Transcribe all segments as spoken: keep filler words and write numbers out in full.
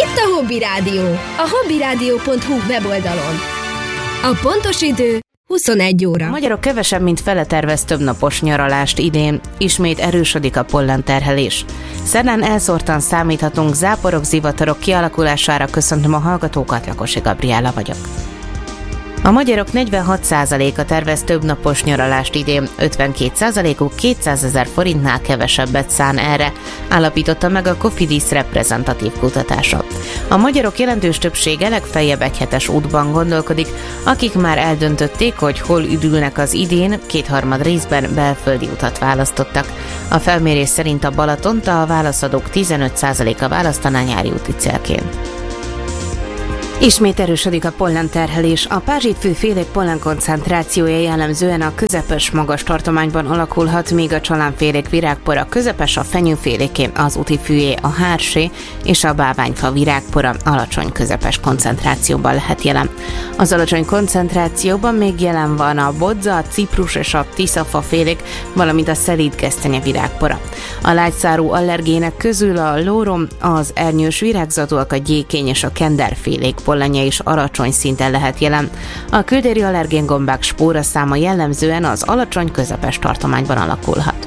Itt a Hobby Rádió, a hobbyradio pont hu weboldalon. A pontos idő huszonegy óra. A magyarok kevesebb, mint fele tervez többnapos nyaralást idén. Ismét erősödik a pollenterhelés. Szerdán elszórtan számíthatunk záporok, zivatarok kialakulására. Köszöntöm a hallgatókat, Lakosi Gabriella vagyok. A magyarok negyvenhat százaléka tervez többnapos nyaralást idén, ötvenkét százalékuk kétszázezer forintnál kevesebbet szán erre, állapította meg a Cofidis reprezentatív kutatása. A magyarok jelentős többsége legfeljebb egyhetes útban gondolkodik, akik már eldöntötték, hogy hol üdülnek az idén, kétharmad részben belföldi utat választottak. A felmérés szerint a Balatont a válaszadók tizenöt százaléka választaná nyári úti célként. Ismét erősödik a pollenterhelés. A pázsitfű-félék pollenkoncentrációja jellemzően a közepes magas tartományban alakulhat, míg a csalánfélék virágpora közepes, a fenyőféléké, az útifűjé, a hársé és a bálványfa virágpora alacsony közepes koncentrációban lehet jelen. Az alacsony koncentrációban még jelen van a bodza, a ciprus és a tiszafa félék, valamint a szelíd gesztenye virágpora. A lágyszárú allergének közül a lórom, az ernyős virágzatúak, a gyékény és a kenderfélék pollenje is alacsony szinten lehet jelen. A küldéri allergéngombák spóraszáma jellemzően az alacsony közepes tartományban alakulhat.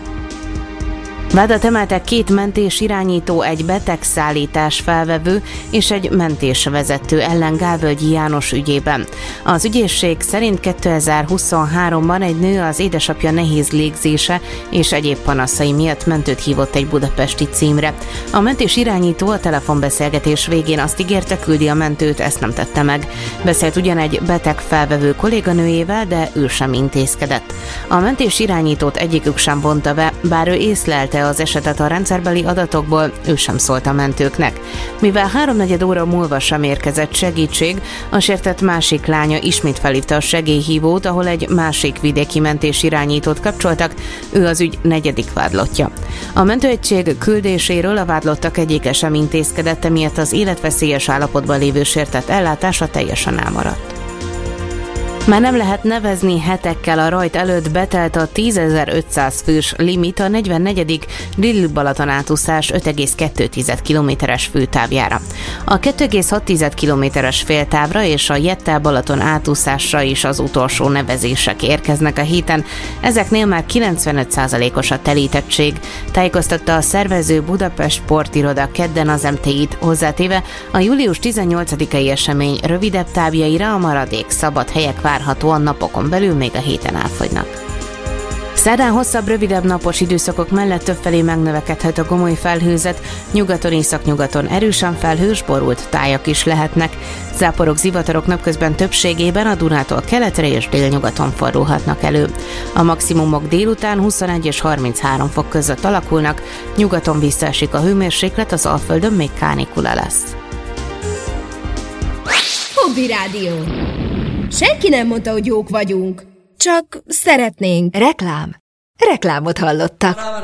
Vádat emeltek két mentésirányító, egy betegszállítás felvevő és egy mentésvezető ellen Gálvölgyi János ügyében. Az ügyészség szerint kétezer-huszonháromban egy nő az édesapja nehéz légzése és egyéb panaszai miatt mentőt hívott egy budapesti címre. A mentésirányító a telefonbeszélgetés végén azt ígérte, küldi a mentőt, ezt nem tette meg. Beszélt ugyan egy beteg felvevő kolléganőjével, de ő sem intézkedett. A mentésirányítót egyikük sem vonta be, bár ő észlelte az esetet a rendszerbeli adatokból, ő sem szólt a mentőknek. Mivel háromnegyed óra múlva sem érkezett segítség, a sértett másik lánya ismét felhívta a segélyhívót, ahol egy másik vidéki mentésirányítót kapcsoltak, ő az ügy negyedik vádlottja. A mentőegység küldéséről a vádlottak egyike sem intézkedett, emiatt az életveszélyes állapotban lévő sértett ellátása teljesen elmaradt. Már nem lehet nevezni, hetekkel a rajt előtt betelt a tízezer-ötszáz fős limit a negyvennegyedik Lille-Balaton átúszás öt egész kettő kilométeres főtávjára. A kettő egész hat kilométeres féltávra és a Jettel-Balaton átúszásra is az utolsó nevezések érkeznek a héten, ezeknél már kilencvenöt százalékos a telítettség, tájékoztatta a szervező Budapest Sportiroda kedden az em té í-t, hozzátéve a július tizennyolcadikai esemény rövidebb távjaira a maradék szabad helyek várhatóan napokon belül még a héten elfogynak. Szerdán hosszabb, rövidebb napos időszakok mellett többfelé megnövekedhet a gomoly felhőzet, nyugaton, északnyugaton erősen felhős, borult tájak is lehetnek. Záporok, zivatarok napközben többségében a Dunától keletre és délnyugaton fordulhatnak elő. A maximumok délután huszonegy és harminchárom fok között alakulnak, nyugaton visszaesik a hőmérséklet, az Alföldön még kánikula lesz. Hobby Rádió. Senki nem mondta, hogy jók vagyunk. Csak szeretnénk. Reklám. Reklámot hallottak.